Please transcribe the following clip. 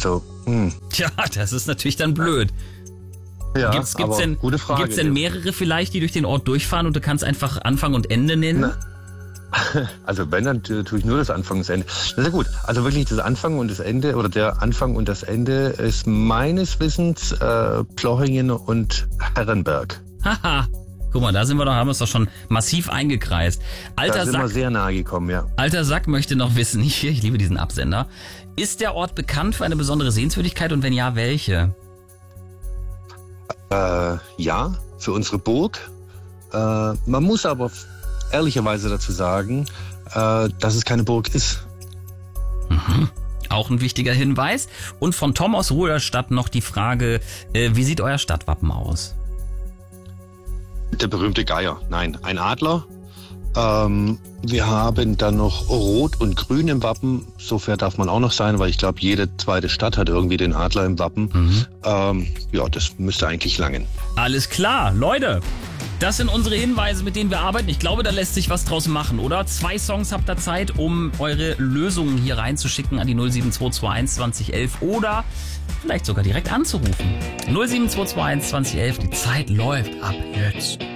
Also, Tja, das ist natürlich dann blöd. ja, Gibt's aber denn, gute Frage. gibt's denn mehrere vielleicht, die durch den Ort durchfahren und du kannst einfach Anfang und Ende nennen? Na, also wenn, dann tue ich nur das Anfang und das Ende. Na gut, also wirklich das Anfang und das Ende oder der Anfang und das Ende ist meines Wissens Plochingen und Herrenberg. Haha, guck mal, da haben wir es doch schon massiv eingekreist. Da sind wir sehr nahe gekommen, ja. Alter Sack möchte noch wissen, ich liebe diesen Absender, ist der Ort bekannt für eine besondere Sehenswürdigkeit und wenn ja, welche? Ja, für unsere Burg. Man muss aber ehrlicherweise dazu sagen, dass es keine Burg ist. Mhm. Auch ein wichtiger Hinweis. Und von Tom aus Rudolstadt noch die Frage, wie sieht euer Stadtwappen aus? Der berühmte Geier. Nein, ein Adler. Wir haben dann noch Rot und Grün im Wappen. So fair darf man auch noch sein, weil ich glaube, jede zweite Stadt hat irgendwie den Adler im Wappen. Ja, das müsste eigentlich langen. Alles klar, Leute. Das sind unsere Hinweise, mit denen wir arbeiten. Ich glaube, da lässt sich was draus machen, oder? 2 Songs habt ihr Zeit, um eure Lösungen hier reinzuschicken an die 07221 2011 oder vielleicht sogar direkt anzurufen. 07221 2011, die Zeit läuft ab jetzt.